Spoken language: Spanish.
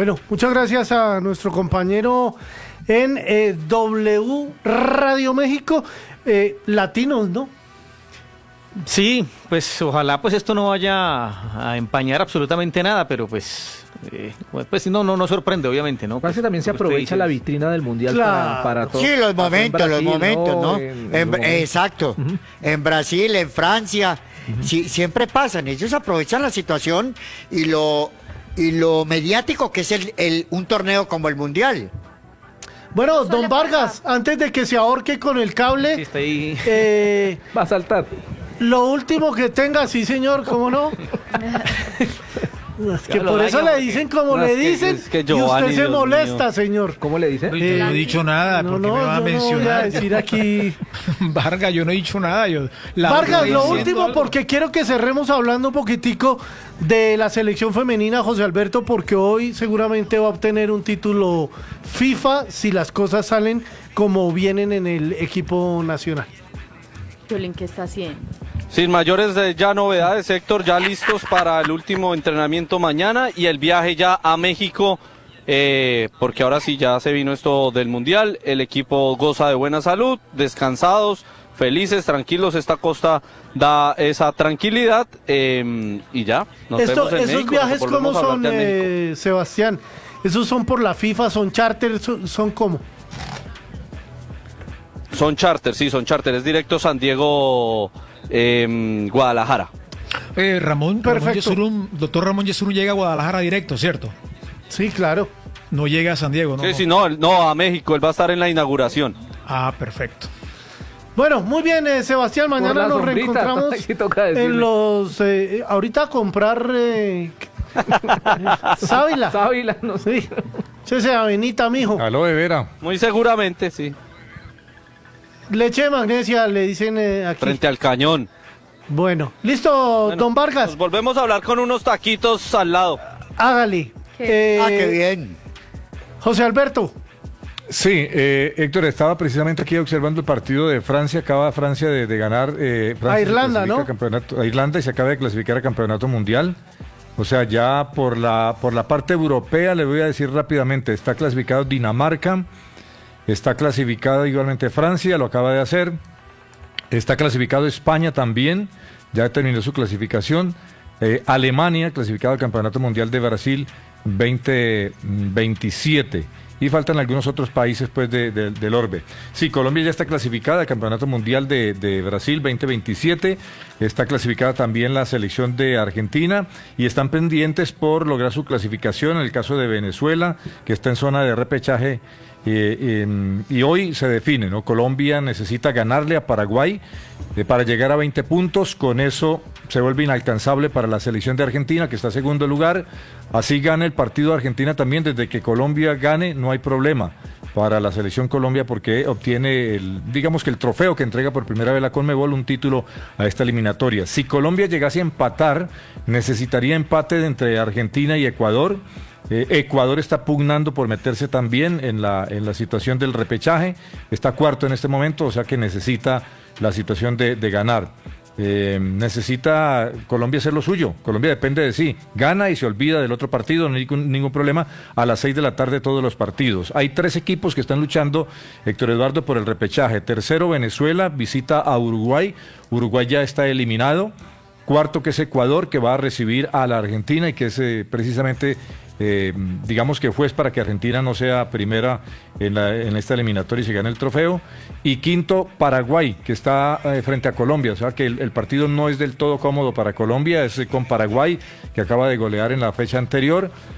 Bueno, muchas gracias a nuestro compañero en W Radio México, latinos, ¿no? Sí, pues ojalá pues esto no vaya a empañar absolutamente nada, pero pues no sorprende, obviamente, ¿no? Casi también se aprovecha la vitrina del Mundial para todo. Sí, los momentos, ¿no? Exacto. Uh-huh. En Brasil, en Francia, sí, siempre pasan. Ellos aprovechan la situación y lo mediático que es un torneo como el Mundial. Bueno, don Vargas, antes de que se ahorque con el cable, Sí, está ahí. Va a saltar. lo último que tenga, sí señor, ¿cómo no? Es que Ya lo por eso daño, le dicen como no, le es que- dicen es que y Giovanni, usted se Dios molesta, mío. señor. ¿Cómo le dice? Yo no he dicho nada, No, porque me va a yo no voy a mencionar. decir aquí. Vargas, yo no he dicho nada. Vargas, lo diciendo último, algo. porque quiero que cerremos hablando un poquitico de la selección femenina, José Alberto, porque hoy seguramente va a obtener un título FIFA si las cosas salen como vienen en el equipo nacional. Violín, ¿qué está haciendo? Sin mayores ya novedades, Héctor, ya listos para el último entrenamiento mañana y el viaje ya a México, porque ahora sí ya se vino esto del Mundial, el equipo goza de buena salud, descansados, felices, tranquilos, esta costa da esa tranquilidad y ya, nos vemos en Esos México, viajes, nos volvemos ¿cómo a son, hablar de México. Sebastián? ¿Esos son por la FIFA, son charter, son cómo? Son charter, sí, son charter, es directo San Diego, Guadalajara. Perfecto. Doctor Ramón Yesurún llega a Guadalajara directo, ¿cierto? Sí, claro. No llega a San Diego, ¿no? Sí, sí, no, a México, él va a estar en la inauguración. Ah, perfecto. Bueno, muy bien, Sebastián, Por mañana la nos sombrita, reencontramos sí toca decirle. en los... ahorita a comprar... sábila. Sábila, no sé. Sí. Ese avenita, mijo. Aló, de vera. Muy seguramente, sí, Leche de magnesia, le dicen aquí. frente al cañón. Bueno, listo, Bueno, don Vargas. Nos volvemos a hablar con unos taquitos al lado. Hágale. Qué bien. José Alberto. Sí, Héctor, estaba precisamente aquí observando el partido de Francia. Acaba Francia de ganar. Francia A Irlanda, se clasifica ¿no? a campeonato- a Irlanda y se acaba de clasificar a campeonato mundial. O sea, ya por la parte europea, le voy a decir rápidamente, está clasificado Dinamarca, está clasificada igualmente Francia, lo acaba de hacer. Está clasificado España también, ya terminó su clasificación. Alemania, clasificado al Campeonato Mundial de Brasil 2027. Y faltan algunos otros países pues del orbe. Sí, Colombia ya está clasificada al Campeonato Mundial de Brasil 2027. Está clasificada también la selección de Argentina y están pendientes por lograr su clasificación en el caso de Venezuela, que está en zona de repechaje. Y hoy se define, ¿no? Colombia necesita ganarle a Paraguay para llegar a 20 puntos. Con eso se vuelve inalcanzable para la selección de Argentina, que está en segundo lugar. Así gana el partido de Argentina también. Desde que Colombia gane, no hay problema para la selección Colombia, porque obtiene digamos que el trofeo que entrega por primera vez la Conmebol, un título a esta eliminatoria. Si Colombia llegase a empatar, necesitaría empate entre Argentina y Ecuador. Ecuador está pugnando por meterse también en la situación del repechaje, está cuarto en este momento, o sea que necesita la situación de ganar. Necesita Colombia hacer lo suyo, Colombia depende de sí, gana y se olvida del otro partido, no hay ningún problema, a las 6 de la tarde todos los partidos. Hay 3 equipos que están luchando, Héctor Eduardo, por el repechaje. Tercero, Venezuela, visita a Uruguay, Uruguay ya está eliminado. Cuarto, que es Ecuador, que va a recibir a la Argentina y que es precisamente... digamos que juez para que Argentina no sea primera en esta eliminatoria y se gane el trofeo. Y quinto, Paraguay, que está frente a Colombia, o sea que el partido no es del todo cómodo para Colombia, es con Paraguay, que acaba de golear en la fecha anterior.